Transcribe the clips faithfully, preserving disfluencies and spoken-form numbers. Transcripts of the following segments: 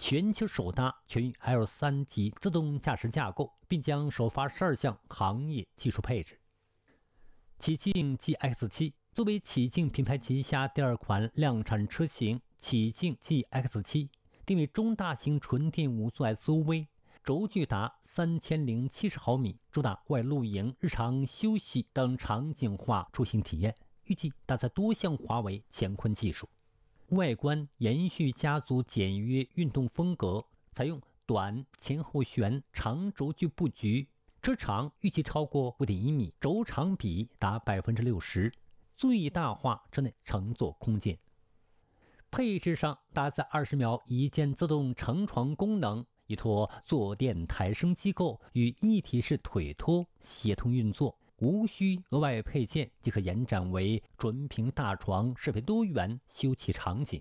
全球首搭全域 L 三 级自动驾驶架构，并将首发十二项行业技术配置。启境 G X 七 作为启境品牌旗下第二款量产车型，启境 G X 七 定位中大型纯电五座 S U V， 轴距达三千零七十毫米，主打外露营、日常休息等场景化出行体验，预计搭载多项华为乾坤技术。外观延续家族简约运动风格，采用短前后悬长轴距布局，车长预计超过 五点一米，轴长比达 百分之六十， 最大化车内乘坐空间。配置上搭载二十秒一键自动乘床功能，依托坐垫抬升机构与一体式腿托协同运作，无需额外配件即可延展为纯平大床，适配多元休憩场景。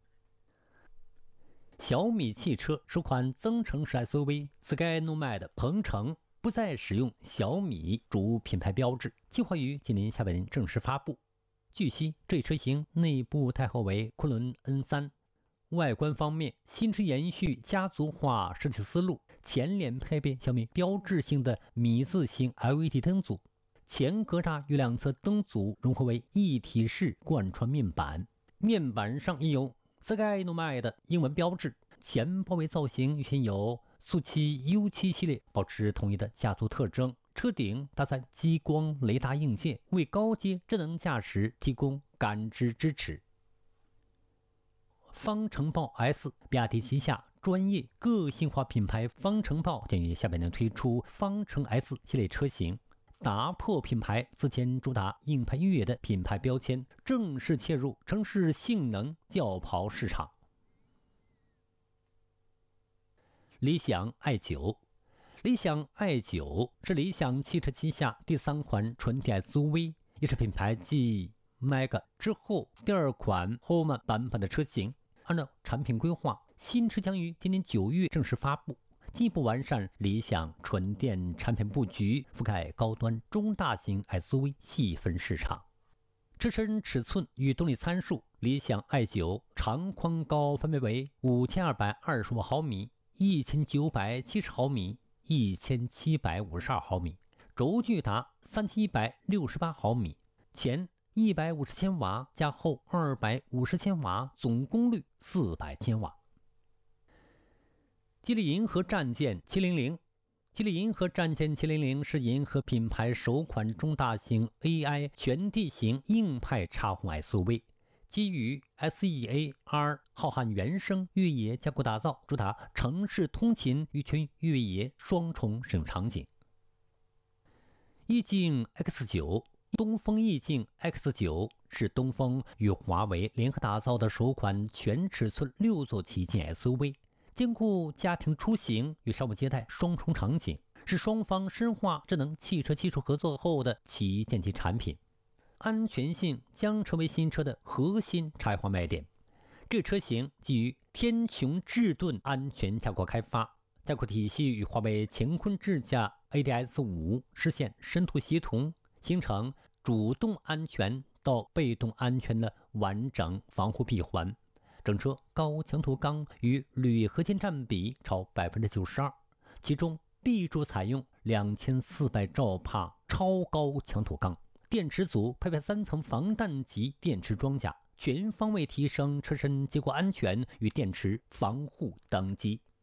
小米汽车首款增程式 S U V Sky Nomad 鹏程不再使用小米主品牌标志，计划于今年下半年正式发布。据悉，这车型内部代号为昆仑 N 三。外观方面，新车延续家族化设计思路，前脸配备小米标志性的米字形 L E D 灯组，前格栅与两侧灯组融合为一体式贯穿面板，面板上印有 Sky Nomad 的英文标志。前包围造型与现有速七 U 七 系列保持统一的家族特征，车顶搭载激光雷达硬件，为高阶智能驾驶提供感知支持。方程豹 S， 比亚迪旗下专业个性化品牌方程豹将于下半年推出方程 S 系列车型，打破品牌此前主打硬派越野的品牌标签，正式切入城市性能轿跑市场。理想 i 九， 理想 i 九 是理想汽车旗下第三款纯电 S U V， 也是品牌继 Mega 之后第二款 Home 版本的车型。按照产品规划，新车将于今年九月正式发布，进一步完善理想纯电产品布局，覆盖高端中大型 S U V 细分市场。车身尺寸与动力参数，理想 i 九 长宽高分别为五千二百二十五毫米、一千九百七十毫米、一千七百五十二毫米，轴距达三千一百六十八毫米，前一百五十千瓦加后二百五十千瓦，总功率四百千瓦。吉利银河战舰七零零，吉利银河战舰七零零是银河品牌首款中大型 A I 全地形硬派插混 S U V， 基于 S E A R 浩瀚原生越野架构打造，主打城市通勤与全越野双重使用场景。意境 X 九，东风意境 X 九 是东风与华为联合打造的首款全尺寸六座旗舰 S U V， 兼顾家庭出行与商务接待双重场景，是双方深化智能汽车技术合作后的旗舰级产品。安全性将成为新车的核心差异化卖点。这车型基于天穹智盾安全架构开发，架构体系与华为乾坤智驾 A D S 五 实现深度协同，形成主动安全到被动安全的完整防护闭环。整车高强度钢与铝合金占比超 百分之九十二， 其中 B 柱采用两千四百兆帕超高强度钢，电池组配备三层防弹级电池装甲，全方位提升车身结构安全与电池防护等级。